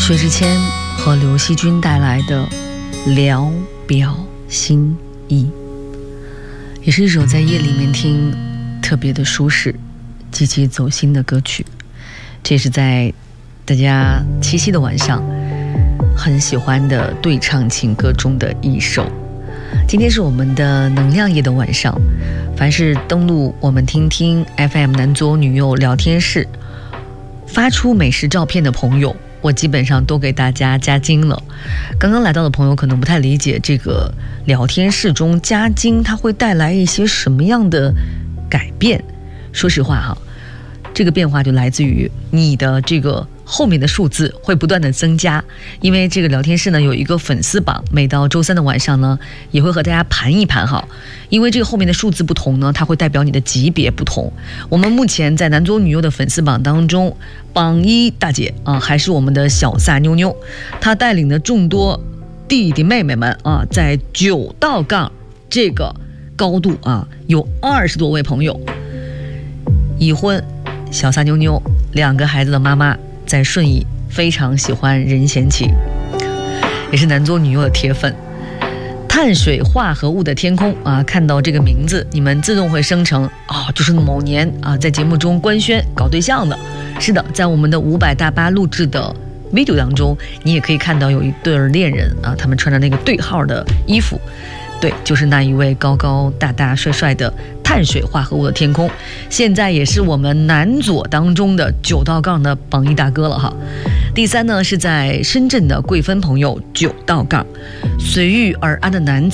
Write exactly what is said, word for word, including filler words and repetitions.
薛之谦和刘惜君带来的《聊表心意》，也是一首在夜里面听特别的舒适、极其走心的歌曲。这也是在大家七夕的晚上很喜欢的对唱情歌中的一首。今天是我们的能量夜的晚上，凡是登录我们听听 F M 男左女右聊天室发出美食照片的朋友，我基本上都给大家加金了。刚刚来到的朋友可能不太理解这个聊天室中加金它会带来一些什么样的改变。说实话哈，这个变化就来自于你的这个后面的数字会不断的增加，因为这个聊天室呢有一个粉丝榜，每到周三的晚上呢也会和大家盘一盘哈，因为这个后面的数字不同呢，它会代表你的级别不同。我们目前在男左女右的粉丝榜当中，榜一大姐啊还是我们的小撒妞妞，她带领的众多弟弟妹妹们啊，在九道杠这个高度啊，有二十多位朋友。已婚小撒妞妞，两个孩子的妈妈，在顺义非常喜欢任贤齐，也是男左女右的铁粉。碳水化合物的天空啊，看到这个名字，你们自动会生成啊、哦，就是某年啊，在节目中官宣搞对象的。是的，在我们的五百大巴录制的 video 当中，你也可以看到有一对恋人啊，他们穿着那个对号的衣服。对，就是那一位高高大大帅帅的碳水化合物的天空，现在也是我们男左当中的九道杠的榜一大哥了哈。第三呢，是在深圳的贵芬朋友九道杠，随遇而安的男子